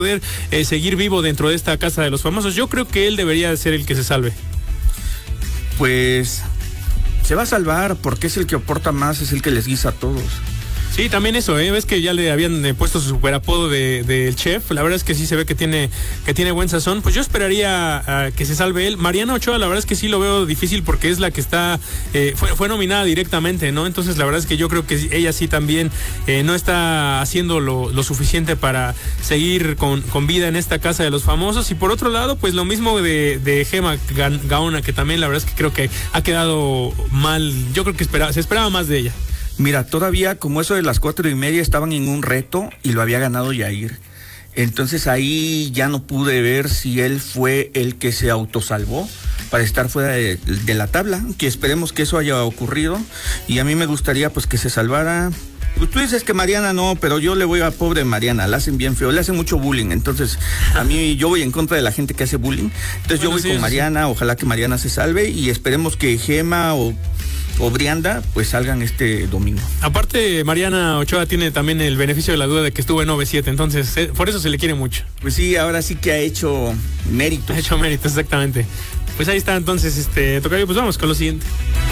poder seguir vivo dentro de esta casa de los famosos. Yo creo que él debería ser el que se salve. Pues se va a salvar porque es el que aporta más, es el que les guisa a todos. Sí, también eso, ves que ya le habían puesto su superapodo del chef. La verdad es que sí se ve que tiene buen sazón. Pues yo esperaría que se salve él. Mariana Ochoa, la verdad es que sí lo veo difícil porque es la que está fue nominada directamente, ¿no? Entonces la verdad es que yo creo que ella sí también no está haciendo lo suficiente para seguir con vida en esta casa de los famosos. Y por otro lado, pues lo mismo de Gema Gaona, que también la verdad es que creo que ha quedado mal. Yo creo que se esperaba más de ella. Mira, todavía como eso de las 4:30 estaban en un reto y lo había ganado Yair. Entonces ahí ya no pude ver si él fue el que se autosalvó para estar fuera de la tabla, que esperemos que eso haya ocurrido. Y a mí me gustaría pues que se salvara. Pues tú dices que Mariana no, pero yo le voy a pobre Mariana, la hacen bien feo, le hacen mucho bullying. Entonces a mí yo voy en contra de la gente que hace bullying. Entonces yo voy con Mariana, ojalá que Mariana se salve y esperemos que Gema o Brianda pues salgan este domingo. Aparte, Mariana Ochoa tiene también el beneficio de la duda de que estuvo en OV7, entonces por eso se le quiere mucho. Pues sí, ahora sí que ha hecho méritos. Ha hecho méritos, exactamente. Pues ahí está entonces, Tocayo, pues vamos con lo siguiente.